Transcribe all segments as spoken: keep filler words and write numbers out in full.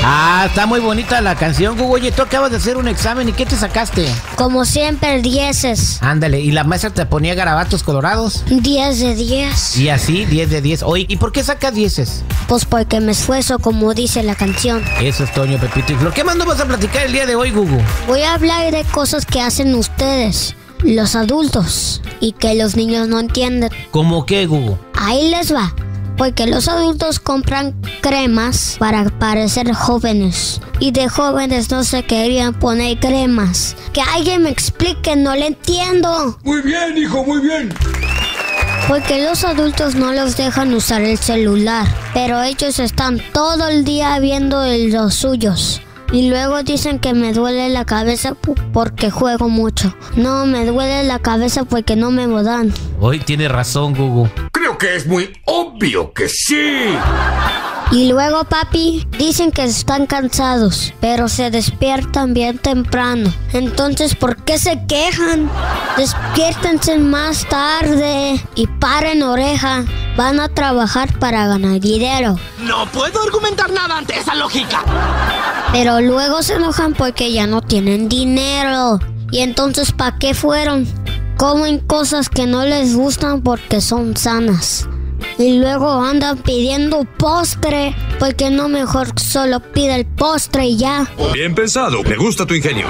Ah, está muy bonita la canción, Gugu. Oye, tú acabas de hacer un examen y ¿qué te sacaste? Como siempre, dieces. Ándale, ¿y la maestra te ponía garabatos colorados? Diez de diez. Y así, diez de diez. Oye, ¿y por qué sacas dieces? Pues porque me esfuerzo, como dice la canción. Eso es, Toño, Pepito y Flor. ¿Qué más nos vas a platicar el día de hoy, Gugu? Voy a hablar de cosas que hacen ustedes, los adultos, y que los niños no entienden. ¿Cómo qué, Gugu? Ahí les va. Porque los adultos compran cremas para parecer jóvenes. Y de jóvenes no se querían poner cremas. Que alguien me explique, no le entiendo. Muy bien, hijo, muy bien. Porque los adultos no los dejan usar el celular. Pero ellos están todo el día viendo los suyos. Y luego dicen que me duele la cabeza porque juego mucho. No, me duele la cabeza porque no me dan. Hoy tiene razón, Gugu. Creo que es muy obvio que sí. Y luego, papi, dicen que están cansados, pero se despiertan bien temprano. Entonces, ¿por qué se quejan? Despiértense más tarde y paren oreja. Van a trabajar para ganar dinero. No puedo argumentar nada ante esa lógica. Pero luego se enojan porque ya no tienen dinero. Y entonces, ¿para qué fueron? Comen cosas que no les gustan porque son sanas. Y luego andan pidiendo postre. Porque no mejor solo pide el postre y ya. Bien pensado, me gusta tu ingenio.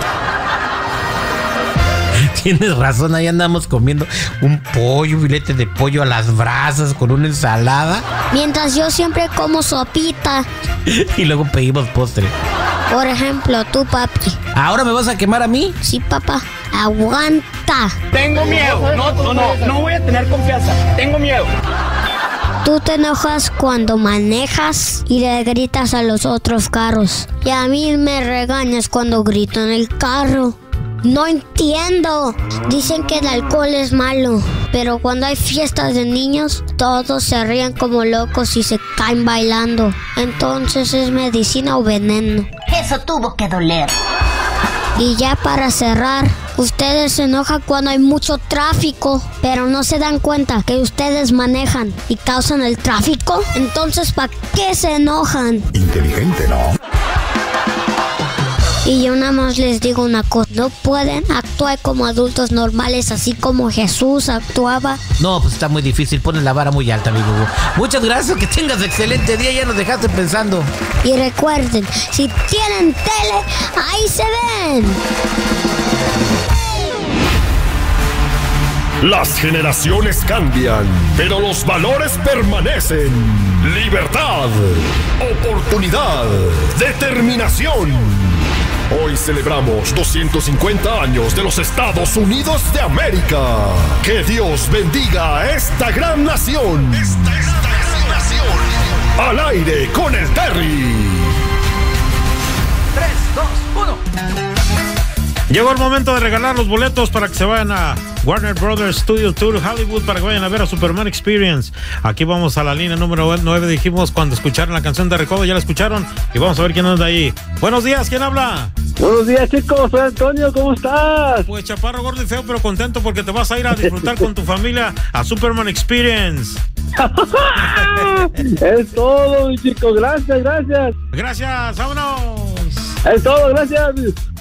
Tienes razón, ahí andamos comiendo un pollo, un filete de pollo a las brasas con una ensalada. Mientras yo siempre como sopita. Y luego pedimos postre. Por ejemplo, tú, papi. ¿Ahora me vas a quemar a mí? Sí, papá. Aguanta. Tengo miedo. No, no, no, no voy a tener confianza. Tengo miedo. Tú te enojas cuando manejas y le gritas a los otros carros. Y a mí me regañas cuando grito en el carro. No entiendo. Dicen que el alcohol es malo, pero cuando hay fiestas de niños, todos se ríen como locos y se caen bailando. Entonces, ¿es medicina o veneno? Eso tuvo que doler. Y ya para cerrar, ustedes se enojan cuando hay mucho tráfico, pero no se dan cuenta que ustedes manejan y causan el tráfico. Entonces, ¿para qué se enojan? Inteligente, ¿no? Y yo nada más les digo una cosa, no pueden actuar como adultos normales así como Jesús actuaba. No, pues está muy difícil, pones la vara muy alta, mi Gugu. Muchas gracias, que tengas excelente día, ya nos dejaste pensando. Y recuerden, si tienen tele, ahí se ven. Las generaciones cambian, pero los valores permanecen. Libertad, oportunidad, determinación. Hoy celebramos doscientos cincuenta años de los Estados Unidos de América. Que Dios bendiga a esta gran nación. Esta, esta gran nación. Al aire con el Terry. tres, dos, uno. Llegó el momento de regalar los boletos para que se vayan a Warner Brothers Studio Tour Hollywood para que vayan a ver a Superman Experience. Aquí vamos a la línea número nueve, dijimos cuando escucharon la canción de Recodo, ya la escucharon y vamos a ver quién anda ahí. Buenos días, ¿quién habla? Buenos días, chicos, soy Antonio, ¿cómo estás? Pues chaparro, gordo y feo, pero contento porque te vas a ir a disfrutar con tu familia a Superman Experience. Es todo, mi chico, gracias, gracias. Gracias, vámonos. Es todo, gracias.